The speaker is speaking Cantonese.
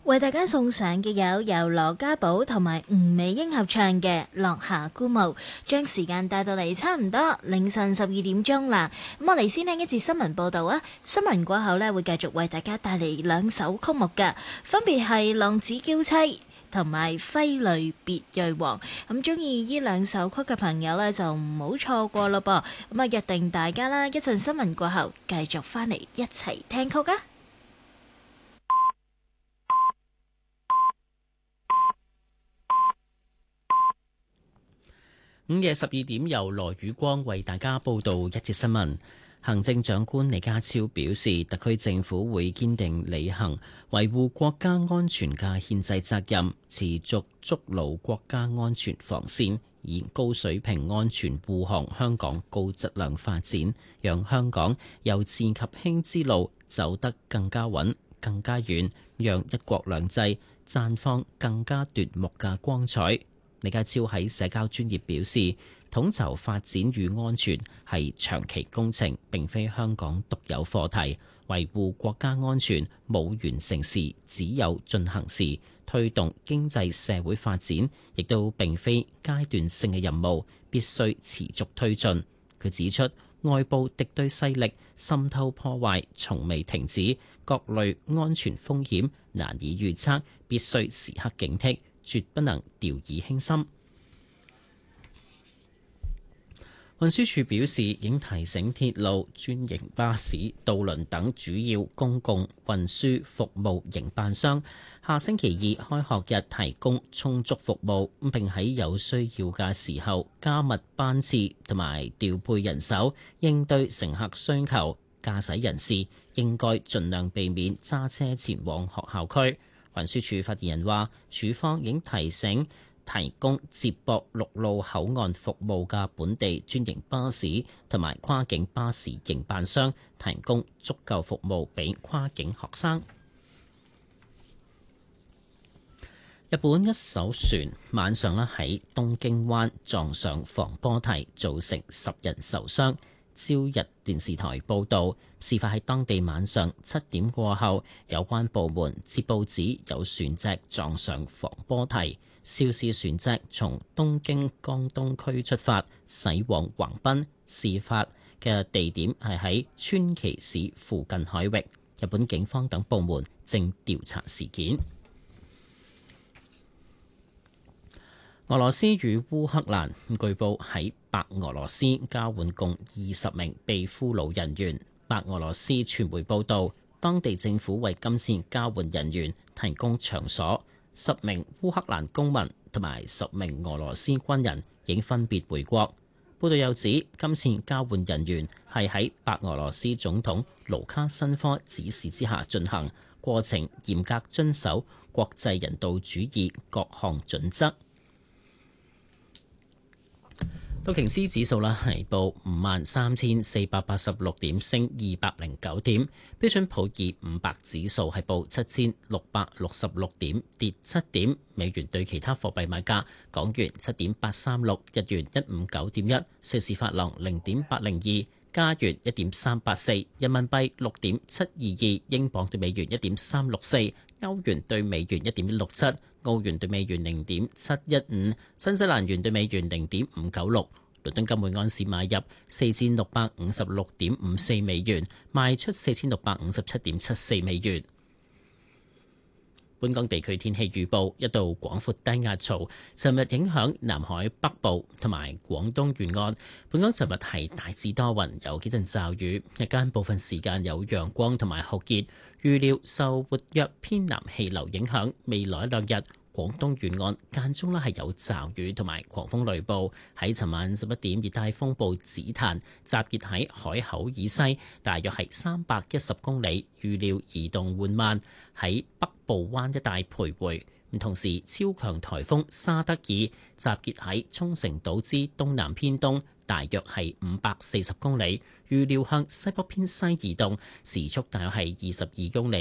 為大家送上嘅有由羅家寶同埋吳美英合唱嘅《落霞孤鶩》，將時間帶到嚟差唔多凌晨12點啦。咁我哋先聽一節新聞報導啊！新聞過後呢，會繼續為大家帶嚟兩首曲目㗎，分別係《浪子嬌妻》同埋《揮淚別蕊王》。咁中意呢兩首曲嘅朋友呢，就唔好錯過咯噃。咁啊，約定大家啦，一陣新聞過後繼續翻嚟一齊聽曲啊！ 午夜12點，由羅宇光為大家報道一節新聞。行政長官李家超表示，特區政府會堅定履行維護國家安全嘅憲制責任，持續築牢國家安全防線，以高水平安全護航香港高質量發展，讓香港由治及興之路走得更加穩、更加遠，讓一國兩制綻放更加奪目嘅光彩。李家超喺社交專頁表示，統籌發展與安全係長期工程，並非香港獨有課題。維護國家安全冇完成時，只有進行時。推動經濟社會發展，亦都並非階段性嘅任務，必須持續推進。佢指出，外部敵對勢力滲透破壞從未停止，各類安全風險難以預測，必須時刻警惕，絕不能掉以輕心。運輸署表示，已經提醒鐵路、專營巴士、渡輪等主要公共運輸服務營辦商，下星期二開學日提供充足服務，並喺有需要嘅時候加密班次同埋調配人手，應對乘客需求。駕駛人士應該盡量避免揸車前往學校區。運輸署發言人話，署方已經提醒提供接駁陸路口岸服務嘅本地專營巴士同埋跨境巴士營辦商，提供足夠服務俾跨境學生。日本一艘船晚上喺東京灣撞上防波堤，造成10人受傷。朝日電視台報導，事發喺當地晚上7點過後，有關部門接報指有船隻撞上防波堤，肇事船隻從東京江東區出發，駛往橫濱。事發嘅地點係喺川崎市附近海域。日本警方等部門正調查事件。俄羅斯與烏克蘭據報喺白俄羅斯交換共20名被俘虜人員。白俄羅斯傳媒報導，當地政府為今次交換人員提供場所，10名烏克蘭公民同埋10名俄羅斯軍人已經分別回國。報導又指，今次交換人員係喺白俄羅斯總統盧卡申科指示之下進行，過程嚴格遵守國際人道主義各項準則。道瓊斯指數啦係報53,486點，升209點。標準普爾500指數係報7,666點，跌7點。美元對其他貨幣買價：港元7.836，日元159.1，瑞士法郎0.802，加元1.384，人民幣6.722，英鎊對美元1.364，歐元對美元1.167。澳元對美元0.715，新西蘭元對美元0.596。倫敦金每盎司買入4656.54美元，賣出4657.74美元。本港地區天氣預報：一道廣闊低壓槽尋日影響南海北部同埋廣東沿岸。本港尋日係大致多雲，有幾陣驟雨，日間部分時間有陽光同埋酷熱。預料受活躍偏南氣流影響，未來2日廣東沿岸間中係有驟雨同埋狂風雷暴。喺尋晚11點，熱帶風暴紫檀集結喺海口以西，大約係310公里，預料移動緩慢，喺北部灣一帶徘徊。同時，超強颱風沙德爾集結喺沖繩島之東南偏東，大約係540公里，預料向西北偏西移動，時速大約係22公里。